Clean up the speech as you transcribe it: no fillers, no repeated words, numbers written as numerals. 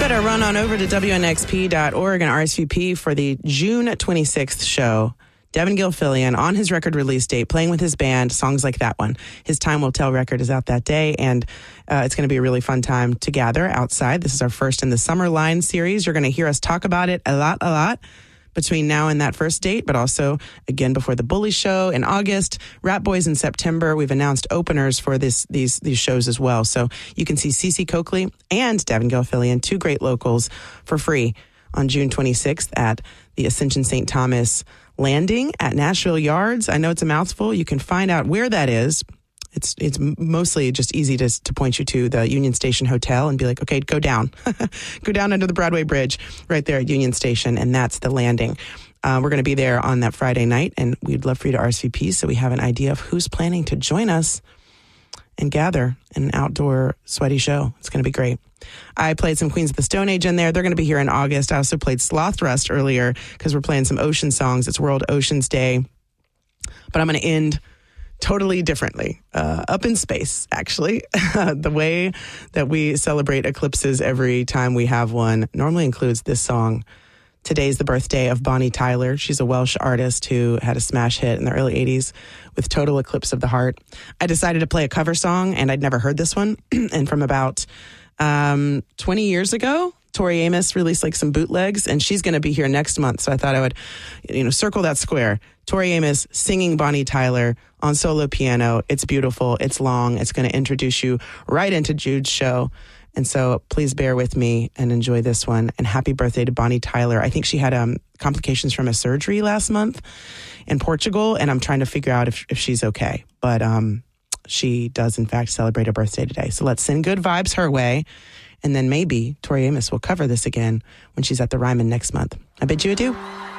better run on over to WNXP.org and RSVP for the June 26th show. Devin Gilfillian on his record release date, playing with his band, songs like that one. His Time Will Tell record is out that day, and it's going to be a really fun time to gather outside. This is our first in the Summer Line series. You're going to hear us talk about it a lot between now and that first date, but also again before the Bully Show in August, Rat Boys in September. We've announced openers for these shows as well. So you can see Cece Coakley and Devin Gilfillian, two great locals, for free on June 26th at the Ascension St. Thomas Landing at Nashville Yards. I know it's a mouthful. You can find out where that is. It's mostly just easy to point you to the Union Station Hotel and be like, okay, go down. Go down under the Broadway Bridge right there at Union Station, and that's the Landing. We're going to be there on that Friday night, and we'd love for you to RSVP so we have an idea of who's planning to join us and gather in an outdoor sweaty show. It's going to be great. I played some Queens of the Stone Age in there. They're going to be here in August. I also played Sloth Rust earlier because we're playing some ocean songs. It's World Oceans Day. But I'm going to end totally differently, up in space, actually. The way that we celebrate eclipses every time we have one normally includes this song. Today's the birthday of Bonnie Tyler. She's a Welsh artist who had a smash hit in the early 80s with Total Eclipse of the Heart. I decided to play a cover song, and I'd never heard this one. And from about 20 years ago, Tori Amos released like some bootlegs, and she's going to be here next month. So I thought I would, circle that square. Tori Amos singing Bonnie Tyler on solo piano. It's beautiful. It's long. It's going to introduce you right into Jude's show. And so please bear with me and enjoy this one. And happy birthday to Bonnie Tyler. I think she had complications from a surgery last month in Portugal, and I'm trying to figure out if she's okay. But she does, in fact, celebrate her birthday today. So let's send good vibes her way. And then maybe Tori Amos will cover this again when she's at the Ryman next month. I bid you adieu.